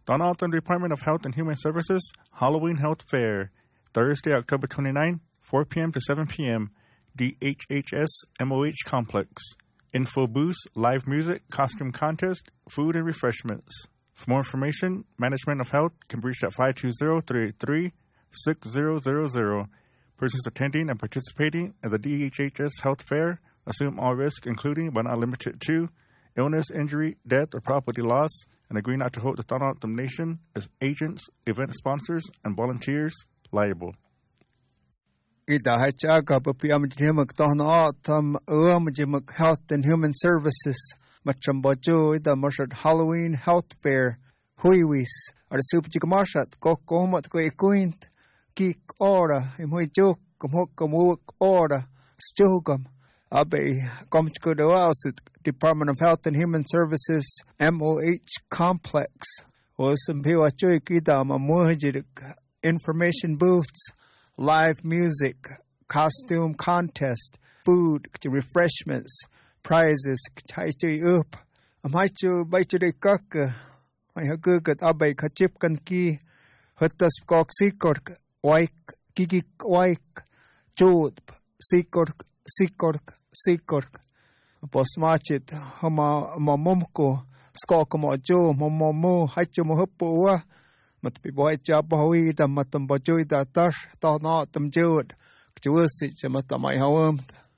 Donalton Department of Health and Human Services Halloween Health Fair, Thursday, October 29, 4 p.m. to 7 p.m., DHHS MOH Complex. Info booths, live music, costume contest, food and refreshments. For more information, Management of Health can be reached at 520-383-6000. Persons attending and participating at the DHHS Health Fair assume all risks, including but not limited to illness, injury, death, or property loss, and agree not to hold the Donalton Nation as agents, event sponsors, and volunteers liable. Ida hachaga papiam jimak Donalton jimak Health and Human Services machambojo ida marshat Halloween Health Fair huiwis ar supjikmarshat kokomat ko ikuint kik ora imhoijuk komuk ora stugam abe komchkodoasit Department of Health and Human Services MOH Complex was some piwa chuikida mamuhajik information booths, live music, costume contest, food, refreshments, prizes, chaichu up. Amaichu baichu kaka. I have good abe kachipkan ki, hutas kok sikork, waik, gigik waik, jod, sikork. Posmachit, hama mumko, skokamo jo, momo, hachu mohupua. Mat piboy chabawi da matam bajui da tash ta na tam jod kjusi chamatamai hawam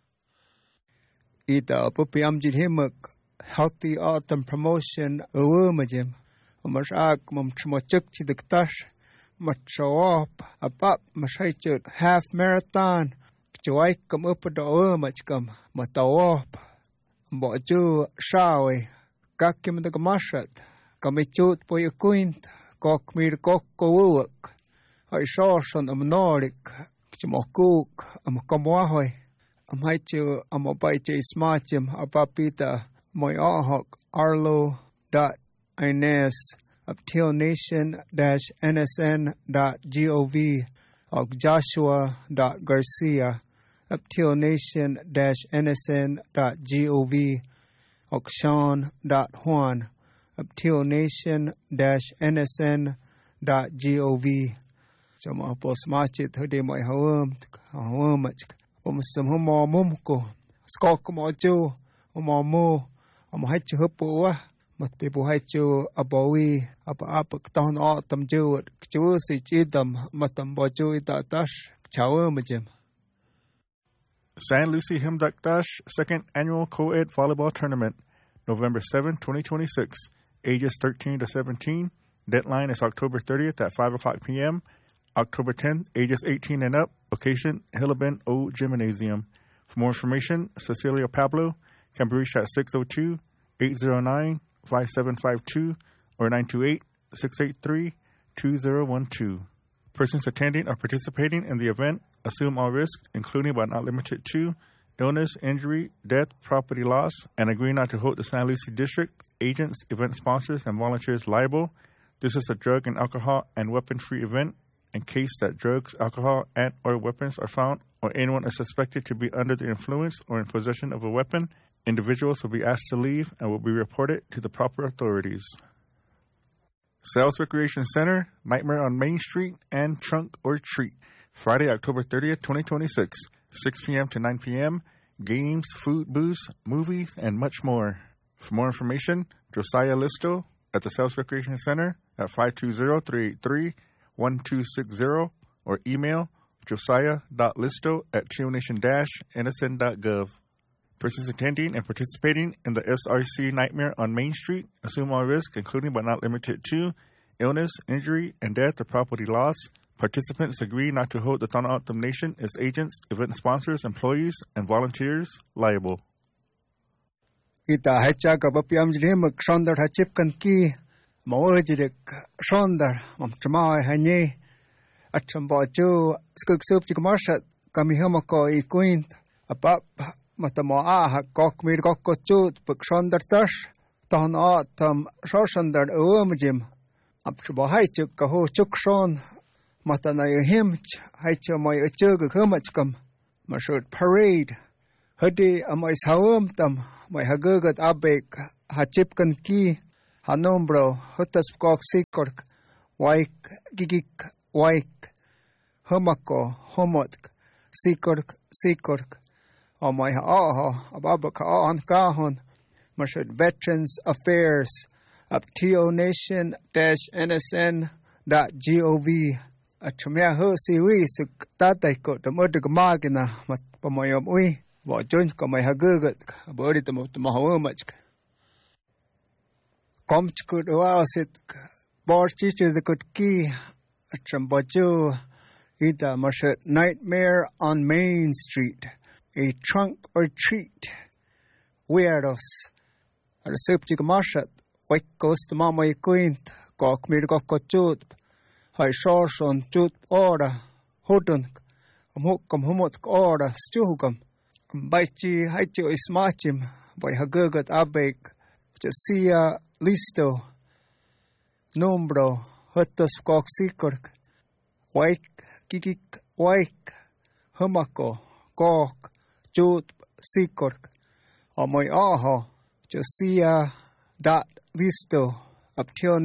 ida pupiam jihimuk healthy autumn promotion uwumajim mashak mum chmochuk chidiktash machawap apap mashaichut half marathon kjuai kam upda uwamachkam matawap boju shawi kakim da gamashat kamichut poyukuint kok mir kok kowuk I shorson nordic chmokuk kamwahoy amaichu amabaiche smachim apapita moyahok arlo.ines uptilnation-nsn.gov og joshua.garcia uptilnation-nsn.gov og sean.juan uptilnation-nsn.gov. Sama posmachit hudi mai hawamach omsam humo mumko skok mojo omo amhachu hupua mat pipu hachu abawi apa tahun autumn jewat kjusi chidam matam bojo itatash chawamajim. San Lucie Himdak Dash Second Annual Co-Ed Volleyball Tournament, November 7, 2026. Ages 13 to 17. Deadline is October 30th at 5 o'clock p.m. October 10th, ages 18 and up. Location, Hillabin O Gymnasium. For more information, Cecilia Pablo can be reached at 602-809-5752 or 928-683-2012. Persons attending or participating in the event assume all risks, including but not limited to illness, injury, death, property loss, and agree not to hold the San Lucie District, agents, event sponsors, and volunteers liable. This is a drug and alcohol and weapon-free event. In case that drugs, alcohol, and or weapons are found, or anyone is suspected to be under the influence or in possession of a weapon, individuals will be asked to leave and will be reported to the proper authorities. Sales Recreation Center, Nightmare on Main Street, and Trunk or Treat. Friday, October 30th, 2026. 6 p.m. to 9 p.m., games, food booths, movies, and much more. For more information, Josiah Listo at the Sales Recreation Center at 520-383-1260 or email josiah.listo@tunation-nsn.gov. Persons attending and participating in the SRC Nightmare on Main Street assume all risks, including but not limited to illness, injury, and death or property loss. Participants agree not to hold the Donalton Nation as agents, event sponsors, employees, and volunteers liable. Ita hachaga papiam jimak shondar hachipkan ki mawajidik shondar mamtramai hanye atrambojo skugsup jikmarshat kamihamako ikuint apap matamoa kokmir kokochut puk shondar tash tahon atam shoshondar uwamjim aptrabohaichuk kaho chukshon Matanay himch, haicha my achug humachkam, mashut parade. Hudi amay sawamtam, my hagugat abek, hachipkan ki, Hanumbro, Hutaspok Sikork, Waik, Gigik, Waik, Humako, Homotk, Sikork, O my Ha'aha, Ababaka on Kahon, Mashad Veterans Affairs, Aptio Nation-NSN.gov, Achumia Husi, Suk Tataiko, the Murdigmagina, Matpamayom Ui, Wajunka, my Hagugut, Aboditum of the Mahawumach. Comchkud Oasit, Borchichu the good key, Achambaju, Ida Mashat Nightmare on Main Street, a trunk or treat, Weirdos, a subject Mashat, Wakos the Mama Quint, Gok Mirgokot, High Shores on Jut Order, Hodunk, Mukam Humot Order, Stugum, Baichi Haichu Ismachim, by Hagugat Abek, Jasia Listo, Numbro, Hutus Gok Sikork, Wake, Gigik, Wake, Humako, Gok, Jut Sikork, O my Aho, Jasia Listo, Aptio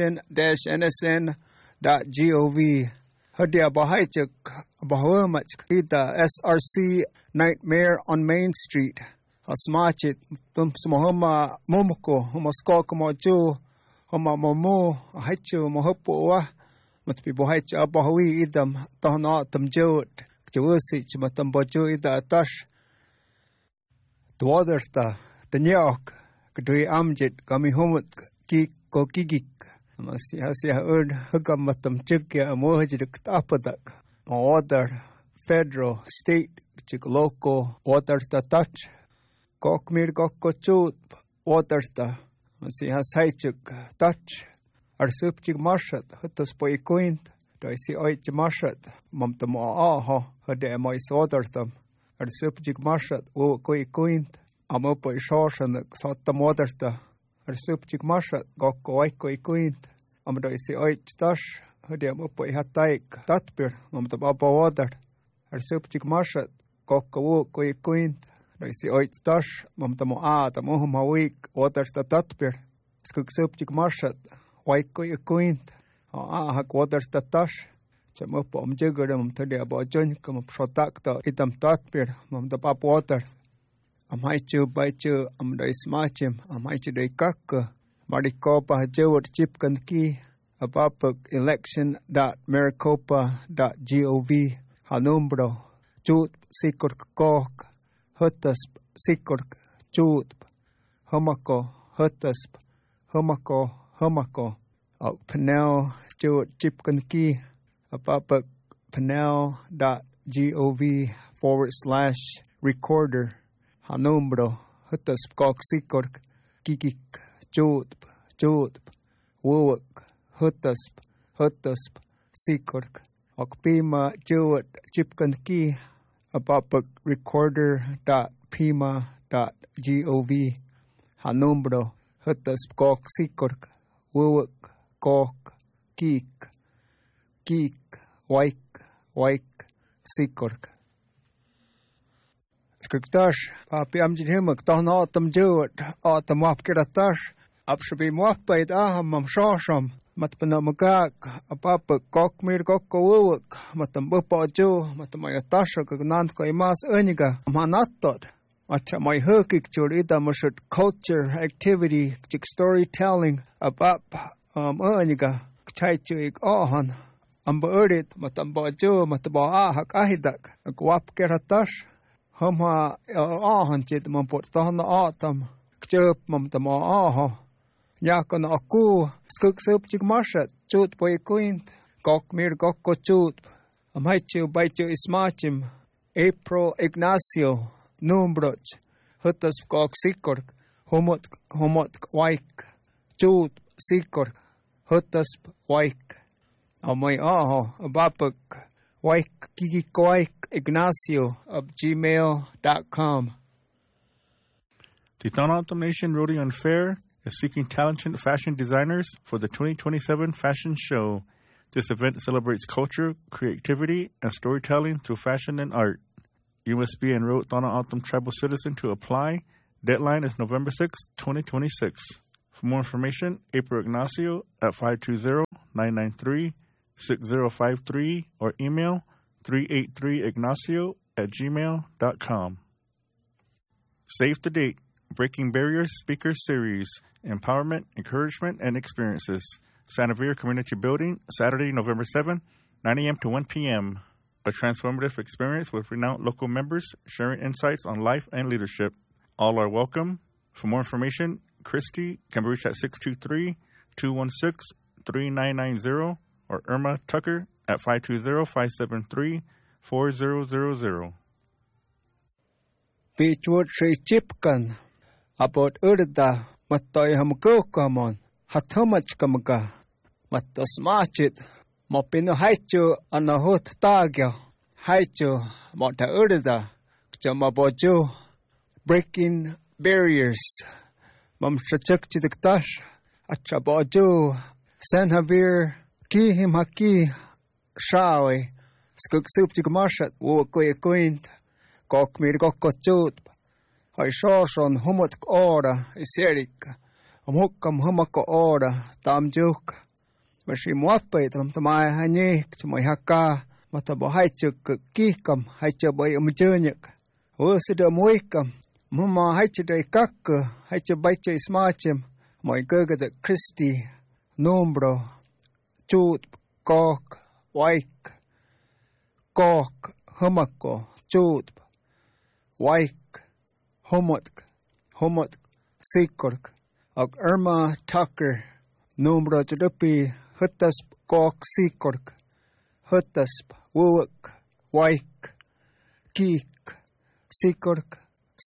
Nation-NSN.gov. Hadia Bahaichuk, Bahawamach, Ida SRC Nightmare on Main Street. Asmachit, Mohoma Momoko, Homoskokamo Joe, Homa Momo, Haichu, Mohopoa, Matpi Bohaicha Abahui Idam, Tohanatam Jod, Jawusich, Matambojo Ida Tash, Dwadersta, the Nyok, Kadui Amjit, Gami Homut, Kiko Gigik. Masi heard Hugamatam Chikia Mohajik Tapadak, order federal, state, chik local, waters the touch, Kokmir Gokochut, waters the Masi has Haichuk touch, or subject marshat, Hutus Boy Quint, do I see Oich marshat, Mamtamo Aho, Hade Mois orders them, or subject marshat, O Koi Quint, Amopo Shorsh and the Sotam waters the. Ar subject marshat gokko waikko ikuint amdo isi oich tash hadiam upo ihataik tatpir mamta baba wadar ar subject marshat gokko wukko ikuint do isi oich tash mamta mo aata muhum hawik wadar sta tatpir skuk subject marshat waikko ikuint ahak wadar sta tash cham upo amjigure mamta dia bojon kam shotakta itam tatpir mamta baba wadar Amaichu baichu amda ismachim amaichu de kakka Maricopa hajewat chipkan ki abapuk election.maricopa.gov hanumbro chut sikork kok hutasp sikork chut humako hutasp humako au panel jewat chipkan ki abapuk panel.gov/recorder Hanumbro, Hutasp Gok Sikork, Gigik, Jodp, Wowak, Hutasp, Sikork, Okpima, Jowat, Chipkan Ki, Abapuk recorder.pima.gov, Hanumbro, Hutasp Gok Sikork, Wowak, Gok, Geek, Waik, Sikork. Skuktash, Papi Amjin Himak, Donna Autumn Jewett, Autumn Wapkiratash, Upshabi Mwakbait Aham, Shawsham, Matpanamagak, a Papa Gokmir Gokko, Matambupa Joe, Matamayatash, Nanko Imas Uniga, Manatot, Machamai Hukik Churida Mushut culture, activity, storytelling, about Uniga, Chaichuik Ohan, Amburit, Matamba Joe, Mataba Ahak Ahidak, a Guapkiratash. Hama ahonchit mamport tahna atam kchup mamtama aho yakon aku skuk subject marshat chut boy quint gokmir gokko chut amaichu baichu ismachim April Ignacio numbroch hutas gok sikork homot waik chut sikork hutas waik amai aho abapuk Waik Kikikoik Ignacio of gmail.com. The Tohono O'odham Nation Rodeo and Fair is seeking talented fashion designers for the 2027 fashion show. This event celebrates culture, creativity, and storytelling through fashion and art. You must be an enrolled Tohono O'odham tribal citizen to apply. Deadline is November 6, 2026. For more information, April Ignacio at 520-993-6053 or email 383ignacio@gmail.com. Save the Date, Breaking Barriers Speaker Series, Empowerment, Encouragement, and Experiences. Santa Vera Community Building, Saturday, November 7, 9 a.m. to 1 p.m. A transformative experience with renowned local members sharing insights on life and leadership. All are welcome. For more information, Christy can be reached at 623-216-3990 or Irma Tucker at 520-573-4000. Beachwood Tree Chipkan about Urda Matoy Hamko Kamon Hatomach Kamaga Matos Machit Mopino Haichu Anahut Tagyo Haichu Mota Urda Jamabojo Breaking Barriers Mam Chachuk Chidiktash Achabojo San Javier Ki Him Haki Shawi Skuk Soup Chikamashat Wokoy Quint Kok mir kokkochut ai shorson humot ora iserik amukam humako ora tamjuk mashi muape tamai hanyek tmai haka matabo haichuk kikam haichabai umjonyek usida muikam mama haichidai kak haichabai smachem mai gurgada Christi nombro chut kok waik kok humako chut Waik, Homotk, Sikork, og Irma Tucker, numero Judupi, Hutasp, Gok, Sikork, Hutasp, Wuwak, Waik, Kik, Sikork,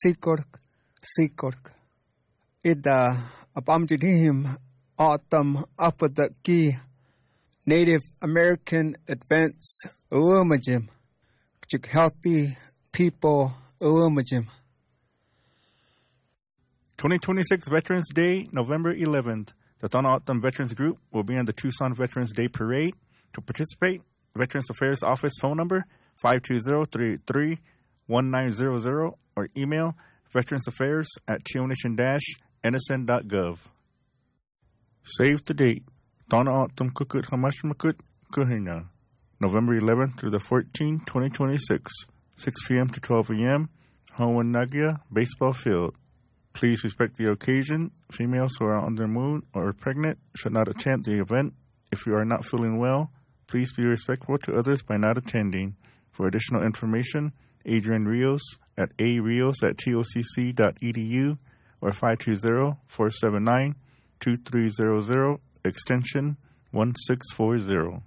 Ida, Abamjidhim, Autumn, Uppada Ki, Native American Advance, Uumajim, Healthy People, 2026 Veterans Day, November 11th. The Tohono O'odham Veterans Group will be in the Tucson Veterans Day Parade. To participate, Veterans Affairs Office phone number 520-383-1900 or email veteransaffairs@tionation-nsn.gov. Save the date. Tohono O'odham Kukut Hamashmakut Kuhina, November 11th through the 14th, 2026. 6 p.m. to 12 a.m., Howannagia Baseball Field. Please respect the occasion. Females who are on their moon or are pregnant should not attend the event. If you are not feeling well, please be respectful to others by not attending. For additional information, Adrian Rios at arios@tocc.edu or 520-479-2300, extension 1640.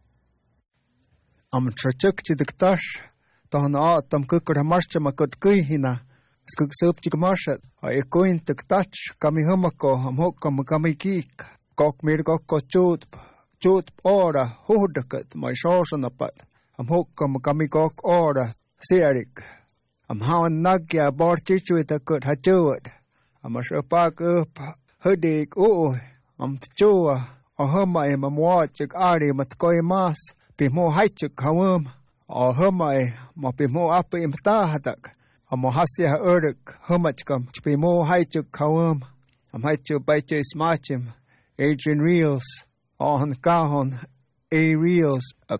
Tohono O'odham Kukur Hamashchama Kutkihina, Skuk Soup Chikamashat, I coin to touch, Kami Humako, Hamokam Kami Geek, Kok Mirgoko Chut Ora, Hudakat, my shorson apat, Hamokam Kami Gok Ora, Serik, Hawan Nagia Borchichu with a good Hajuat, Amashapak up, Hudik, Chua, or Huma in Mamwachik Ari Matkoi Mas, be more Haichuk Hawum. O humai mo be mo apa imtahadak amo hasia uruk humachkam be mo haichuk kawum am haichu baiche smachim Adrian Rios on kahon A Rios of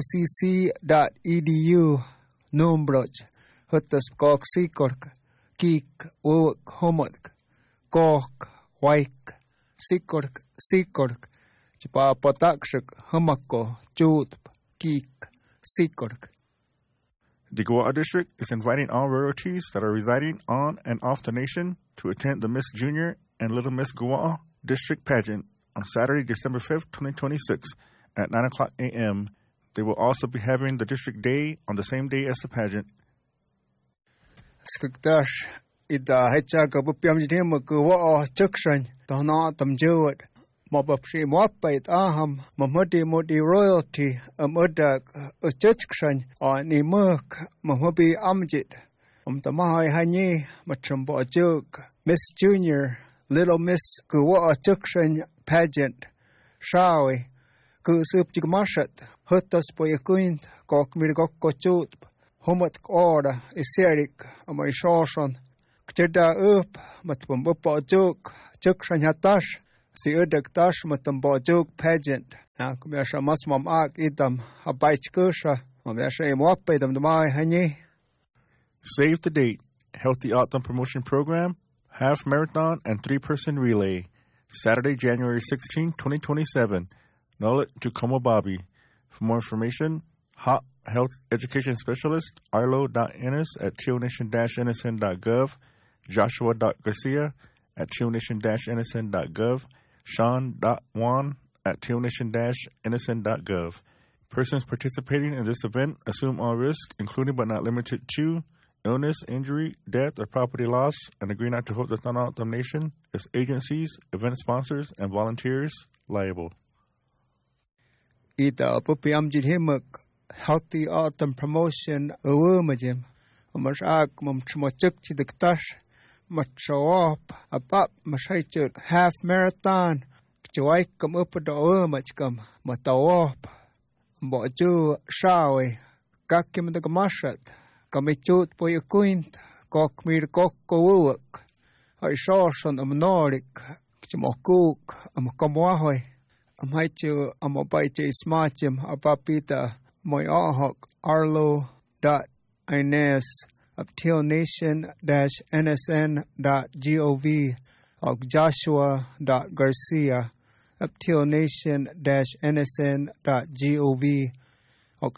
tocc.edu numbroj hutas kok sikork kik uwak humok kok waik sikork chipa potakshuk humako chut kik Sikork. The Gua'a District is inviting all royalties that are residing on and off the nation to attend the Miss Junior and Little Miss Gua'a District Pageant on Saturday, December 5th, 2026 at 9 o'clock a.m. They will also be having the District Day on the same day as the pageant. Skukdash ida hecha bupiam jidim Gua'a Chukshan Tohono O'odham Jewett. Mobapshi Mopait Aham, Modi royalty, Mudak, Uchuksan, or Nimuk, Mahobi Amjit, Tamahai Hani, Machumbo Juk, Miss Junior, Little Miss Gua'a Chukshan pageant, Shawi, Kusup Jigmashat, Hutas Boyakuint, Kok Mirgoko Chut, Homat Ora, Iserik, Amai Shorson, Cheda up, Matwumbupa Juk, chuk shanyatash si udaktash matambojuk pageant kumyasha masmam ak idam habaitkusha kumyasha imwape idam damai hanyi. Save the date. Healthy Autumn Promotion Program, Half Marathon and 3-person Relay. Saturday, January 16, 2027. Nullet Jucoma Bobby. For more information, Hot Health Education Specialist, arlo.ennis@chionation-nsn.gov, joshua.garcia @chionation-nsn.gov, sean.wan@chionation-nsn.gov. Persons participating in this event assume all risks, including but not limited to illness, injury, death, or property loss, and agree not to hold the Thunder Autumn Nation, its agencies, event sponsors, and volunteers liable. Ita pupiam jidhimak Healthy Autumn Promotion uwumajim. Umashak mumchmochuk chidiktash machawap apap mashaichut half marathon chwaikam upado uwumachkam matawap mboju shawi kakim the gamashat kamichut poyakuint kokmir kokkowuk I shorson amnorik chmokuk amkamwahoy amhaichu amobaiche smachim apapita moyahok arlo.ines@chionation-nsn.gov og joshua.garcia@chionation-nsn.gov og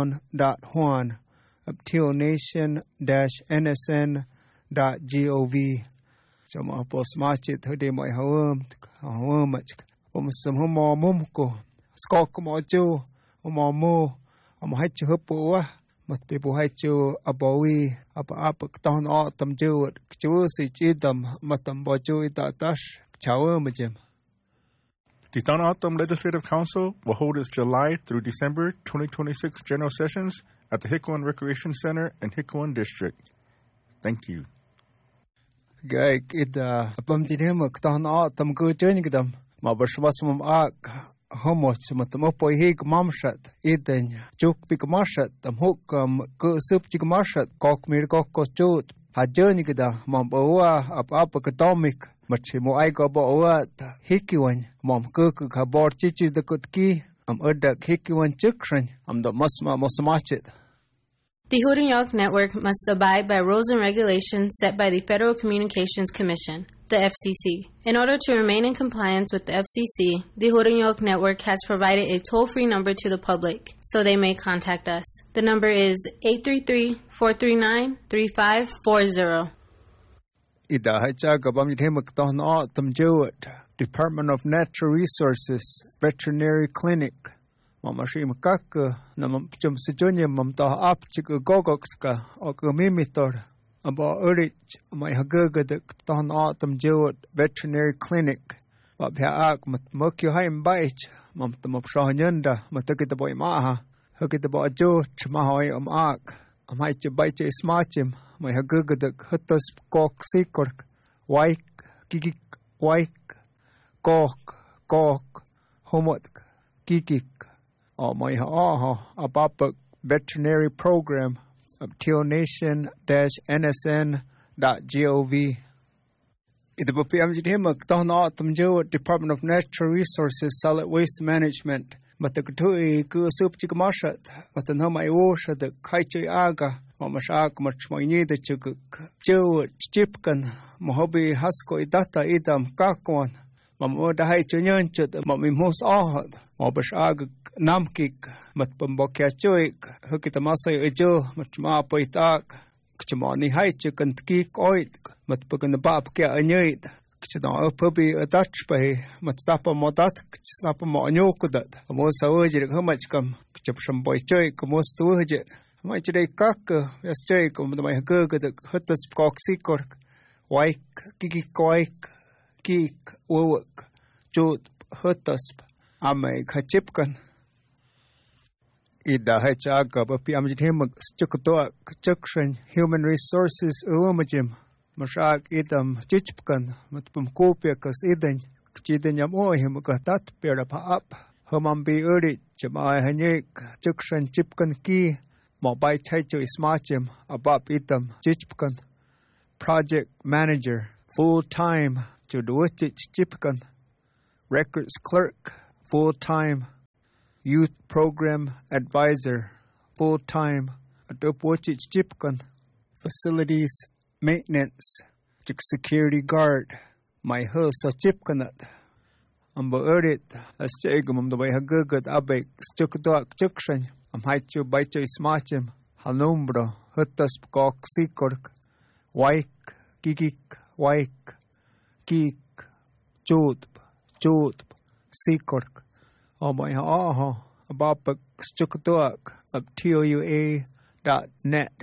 sean.juan@chionation-nsn.gov Sama posmachit hudi moy hawumach umsumhumo mumko skokumoju umamu amhachu hupua matpibuhachu abawi apa tahun autumn juwat kchusi chidam matamboju itatash chawumajim. The Thunder Autumn Legislative Council will hold its July through December 2026 general sessions at the Hickowan Recreation Center in Hickowan District. Thank you. Gaik ida apamjidhim tahun autumn gujunigdam mabashmasmum ak homoch matamopoy hig mamshat iden juk bigmashat amhukam kusup jigmashat kokmir kokkochut hajonigda mamboa apakatomik machimo aigo boat hikiwan mam kuk kabor chichi the kutki am udak hikiwan chukran am the masma mosmachit. The Hudonyok Network must abide by rules and regulations set by the Federal Communications Commission, the FCC. In order to remain in compliance with the FCC, the Hudonyok Network has provided a toll-free number to the public, so they may contact us. The number is 833-439-3540. Department of Natural Resources Veterinary Clinic. Mamashim kaka nam chum sijunya mamta apchik gogokska ok mimitor aba urich my hagaga the tahun autumn jewet veterinary clinic babha ak mat mokyo haim baich mamta mapshahanyanda matakita boy maha hagita bo jo chmahoy ak amai chbaiche smachim my hagaga the hutas kok sikork waik kikik waik kok homot kikik my abapak veterinary program of chionation-nsn.gov. Ito po piyamjidhimak tahun autumn jewet Department of Natural Resources Solid Waste Management matakutui kusup chikamashat matanhamay wosha the kaichoy aga mamashak machmoynida chukuk jewet chipkan mohobi hasko idata idam kakwan mamoda hay chunyanchut mamimhus ahad mabashag namkik matpambokyachoik hukitamasay ejo matmapoitak kchmani hay chukantkik oit matpakanabap kya anyait kchna pubi atachpai matsapa modat kchapa monyokudat amosawajir hamachkam kchapshamboichoik mostuhje maichre kak yaschai komdamay hagagat hutas koksikork waik kikikoik kik wawak jut hutasp amay khachipkan ida hachaga bapi amjithim chukto chukshan human resources umajim mashak idam chichpkan matpum kopya kas idan chidanyam ohim katat pera pa ap hamambi uri chama hanyek chukshan chipkan ki mobai chaicho ismachim abap idam chichpkan project manager full time Chuduchich Chipkan, records clerk, full-time, youth program advisor, full-time, Adopochich Chipkan, facilities maintenance, security guard, my husa Chipkanat. Amba erit, as Jagum the way Hagugat Abek, Chukduak Chukshan, Haichu Baichu Smachim, Hanumbra, Hutas Gok Sikork, Waik, Gigik, Waik, Geek, Jodb, Sikork, O my Aha, Abapak Chukduak, up TOUA.net.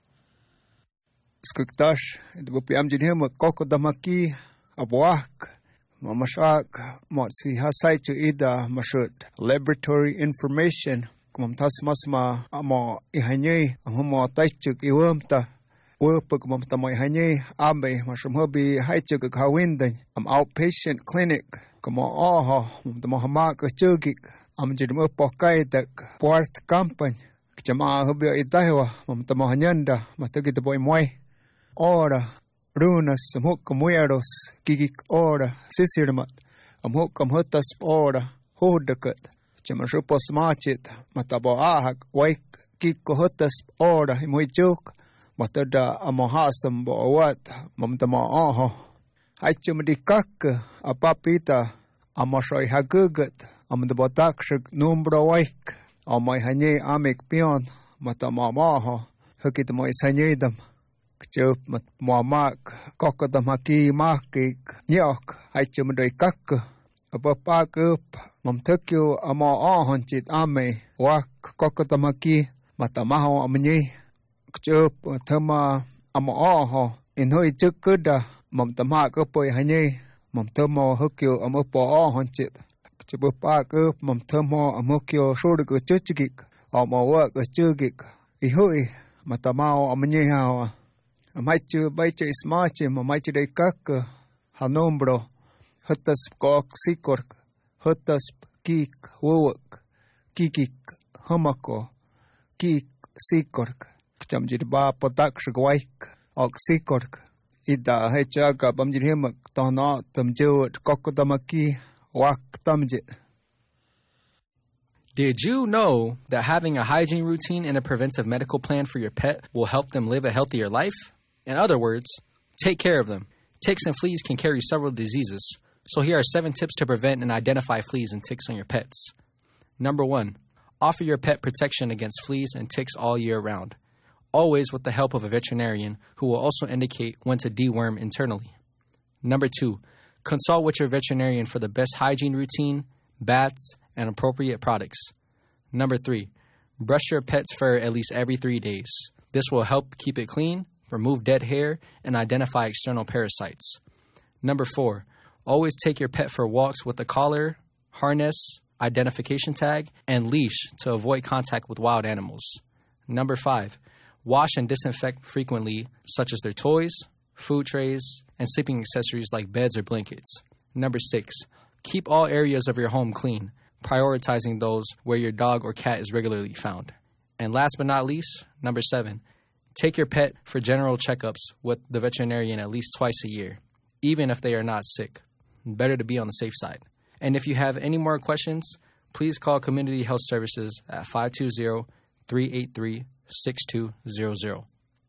Skuktash, it will be Amjin him a Kokodamaki, Abwak, Mamashak, Motsi Hasaitu Ida Mashut, laboratory information, Kumtas Masma, Amo Ihanye, Amumo Taichuk Iwumta, Wurpuk Mamtamo Ihanye, Abe, Mashumhobi, Haichuk Hawindan, outpatient clinic, Kumo Oho, the Mohamak Chugik, Amjidmupokai, Port Company, Jama Hubio Itawa, Mamtamohanyanda, Matugita Boy Moy. Ora, runas, mueros, gigik ora, sisirmat, hutas ora, hudakat, chamarupos machit, mataboahak, waik, kiko hutas ora, imuijuk, matada amohasam boawat, mamtama oho, haichumadikak, apapita, amoshoy hagugat, amdabotakshik, numbro waik, amay hanye amik pion, matamamoho, hukitamoy sanyedam. Chup mat moamak kokodamaki makik nyok haichum doi kak apapak up mamtukyo amo ahonchit ame wak kokodamaki matamaho amnyi chup thama amo aho inhoi chukuda mamtamak upoi hanye mamtamo hukyo amopo ahonchit chupak up mamtamo amokyo shurgu chuchigik amo wak chugik ihui matamao amnyi hawa Maichu baichu ismachi, maichu de kak, hanombro, hutas kok sikork, hutas kik wowak, kikik humako, kik sikork, chamjid ba potak shagwaik, ok sikork, ida hechaga bamjid himak, tona tamjut kokodamaki, wak tamjit. Did you know that having a hygiene routine and a preventive medical plan for your pet will help them live a healthier life? In other words, take care of them. Ticks and fleas can carry several diseases, so here are 7 tips to prevent and identify fleas and ticks on your pets. Number 1, offer your pet protection against fleas and ticks all year round, always with the help of a veterinarian who will also indicate when to deworm internally. Number 2, consult with your veterinarian for the best hygiene routine, baths, and appropriate products. Number 3, brush your pet's fur at least every 3 days. This will help keep it clean, remove dead hair, and identify external parasites. Number 4, always take your pet for walks with a collar, harness, identification tag, and leash to avoid contact with wild animals. Number 5, wash and disinfect frequently, such as their toys, food trays, and sleeping accessories like beds or blankets. Number 6, keep all areas of your home clean, prioritizing those where your dog or cat is regularly found. And last but not least, number 7, take your pet for general checkups with the veterinarian at least twice a year, even if they are not sick. Better to be on the safe side. And if you have any more questions, please call Community Health Services at 520-383-6200.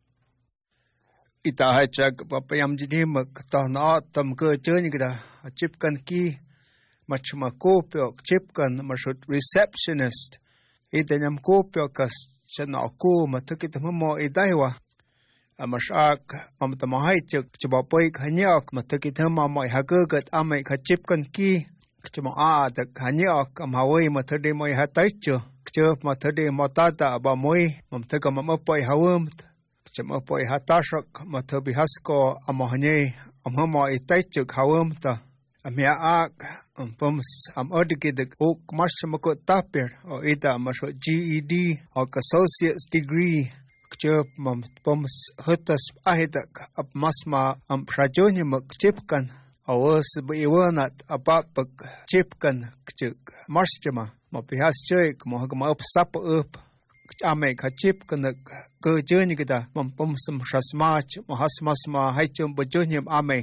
Itahachak papayam jinimak tahna tam ke churnigda chipkan ki machma kopyok chipkan mashut receptionist idanyam kopyokas chana ko matukit mo idaiwa amashak amtamahaichuk chbapoik hanyak matukit ma mai hagugat amai khachipkan ki chma a dak hanyak amhawai matade moi hataichu chop matade motata ba moi mamtaka mamapoi hawum chmapoy hatashak matabi hasko amahanye amhama itaichuk hawumta amia ak pums odigid ok marshmako tapir o ida masho GED or associate's degree chop pums hutas ahidak ap masma prajonymak chipkan awas biwanat apapak chipkan chuk marshma mapihas chek mohagma up sap up ame khachip kanak ke jeni kita mampum sam shasmach mahasmasma haichum bajonyam ame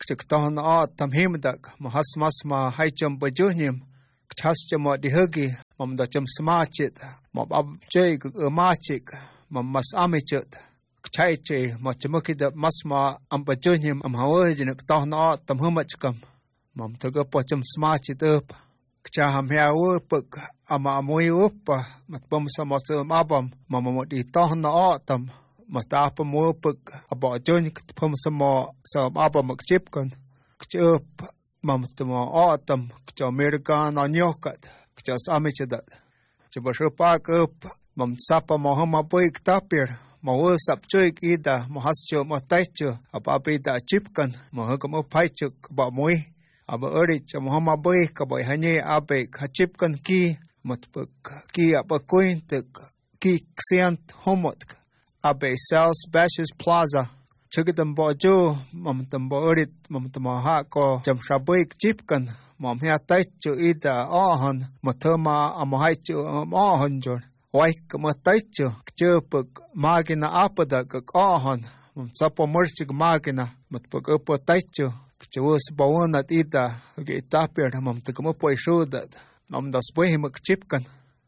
Kchikton tam himdak, Mahasmasma Haichum Bajunim, Kchasjamo Dihugi, Mam the Chum Smachit, Mob Abjay Machik, Mam Mas Amichut, Kchaiche, Machamuki the Masma Ambajunim, Amhawajin, Kton tam Humachkam, Mam took up what Chum Smachit up, Kchaham Haupuk, Amamui Upa, Matbum Samasum Abam, Mamamoti Ton Autumn. Mastapa Mopuk about joining Pum some more some Abba McChipcon, Kchup, Mamtamo Autumn, Kcho American on Yokat, just amateur that. Chibashu Park up, Mam Sapa Mohama Boik Tapir, Mawus up Chuik Ida, Mohascho Motaichu, Ababida Chipcon, Mohakamo Paichuk, about Mui, about Urich, Mohama Boik, about Hanye Abe, Hachipcon Key, Mutbuk Key up a coin, the Key Xiant Homotk. Abe South Bashes Plaza. Chugitam Bojo, Mamtam Borit, Mamtamahako, Jamshabuik Chipkan, Mamhia Taichu Ida Ahon, Matoma Amahaichu Ahonjor, Waik Mataichu, Chupuk, Magina Apadak Ahon, Mamsapo Murchik Magina, Matpuk Upo Taichu, Chus Bawanat Ida, Gitapir, Mamtakamupo Shudat, Mamdas Bohimak Chipkan.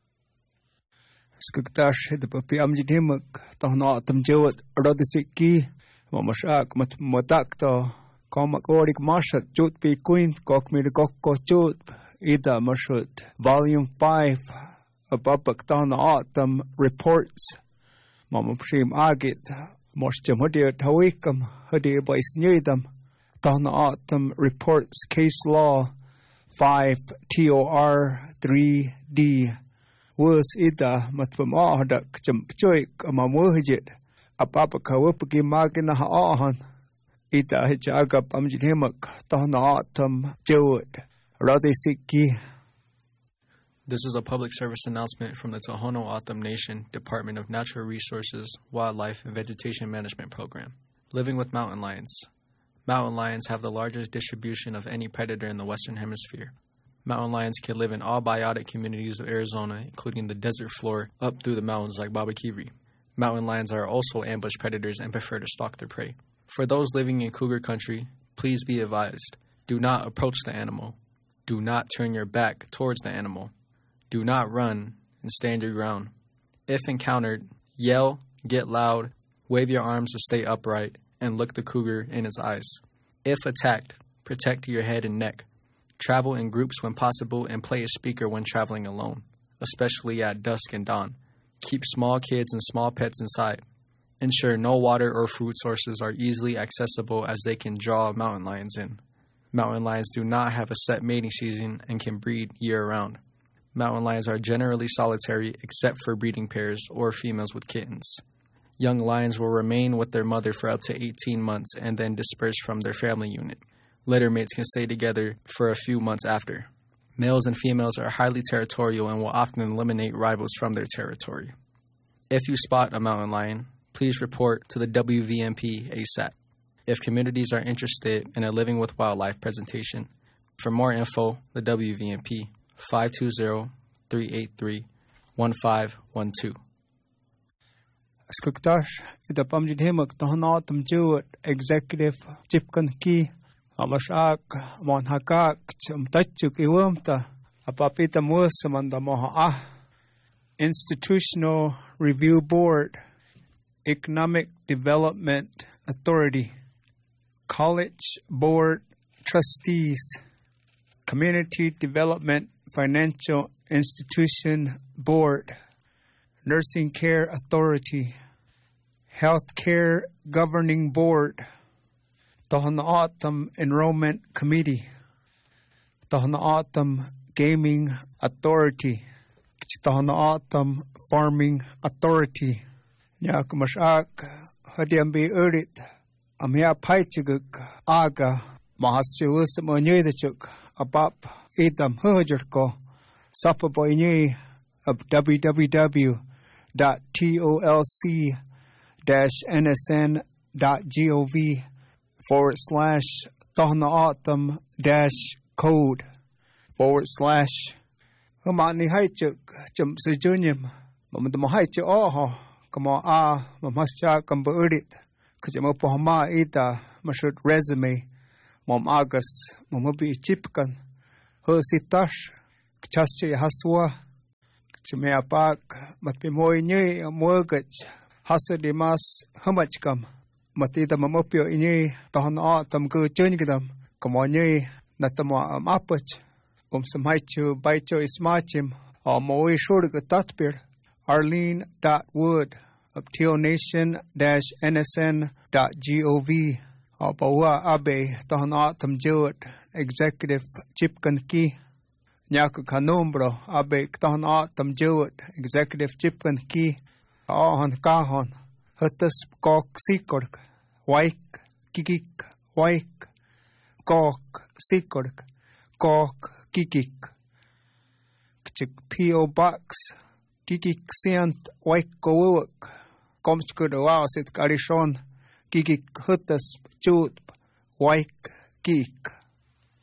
Skuktash the Papi Amjidimuk, Tahna Tamjot, Rodisiki, Mamashak, Matakto, Komakorik Mashat, Jut P. Queen, Kokmi the Kokko Jut, Ida Mashut, Volume 5, Abapak Tahna Autumn Reports, Mamapshim Agit, Moshjamudir Tawikam, Hudi by Snidam, Tahna Autumn Reports, Case Law 5 TOR 3D. Was Ida Matpamadak Jumpjoik Amamurhijit, Apapakawupaki Magina Haahan, Ida Hijagap Amjihimak, Tahna Autumn Jewett, Radisiki. This is a public service announcement from the Tohono O'odham Nation Department of Natural Resources, Wildlife, and Vegetation Management Program. Living with mountain lions. Mountain lions have the largest distribution of any predator in the Western Hemisphere. Mountain lions can live in all biotic communities of Arizona, including the desert floor up through the mountains like Babakiri. Mountain lions are also ambush predators and prefer to stalk their prey. For those living in cougar country, please be advised. Do not approach the animal. Do not turn your back towards the animal. Do not run and stand your ground. If encountered, yell, get loud, wave your arms or stay upright, and look the cougar in its eyes. If attacked, protect your head and neck. Travel in groups when possible and play a speaker when traveling alone, especially at dusk and dawn. Keep small kids and small pets inside. Ensure no water or food sources are easily accessible as they can draw mountain lions in. Mountain lions do not have a set mating season and can breed year-round. Mountain lions are generally solitary except for breeding pairs or females with kittens. Young lions will remain with their mother for up to 18 months and then disperse from their family unit. Litter mates can stay together for a few months after. Males and females are highly territorial and will often eliminate rivals from their territory. If you spot a mountain lion, please report to the WVMP ASAP. If communities are interested in a Living with Wildlife presentation, for more info, the WVMP 520-383-1512. Skuktash, the Pamjidhimak, Tahana Tamjuat, Executive Chipkan Ki. Amashak, Monhakak, Chumtachuk Iwumta, Apapita Musamanda Moha, Institutional Review Board, Economic Development Authority, College Board Trustees, Community Development Financial Institution Board, Nursing Care Authority, Healthcare Governing Board, Tahana O'odham Enrollment Committee, Tahana O'odham Gaming Authority, Tahana O'odham Farming Authority, Nyakumashak, Hadiambi Urit, Amia Paichuguk, Aga, Mahashuus Monyedachuk, Abap, Edam Hujerko, Sapaboyni of www.tolc-nsn.gov /Tahana O'odham -code / Humani Haichuk, Jump Sejunium, Mamahaichu Oho, Kama Mamascha Kamburit, Kajamopahama Ida, Mashut resume, mom August, Momubi Chipkan, Hositash, Chasche Haswa, Chimea Park, Matpimoy Nye, Mortgage, Hasa de Mas, Hamachkam, Matida Mamopio Inye, Tahan Autumn Go Jungidam, Comonye, Natama Apach, Samhaichu, Baicho Ismachim, or Moe Shurga Tatpir, Arlene.Wood, optionation-nsn.gov, or Bawa Abe, Tahan Autumn Jewett, Executive Chipkan Key, Nyaku Kanumbro, Abe, Tahan Autumn Jewett, Executive Chipkan Key, Ahan Kahon, Hutus Kok Sikork, Waik, Kikik, Waik, Kok Sikork, Kok Kikik, P.O. Box, Kikik Sient, Waik Kowuk, Komskud Wasit Karishon, Kikik Hutus Chut, Waik Kik.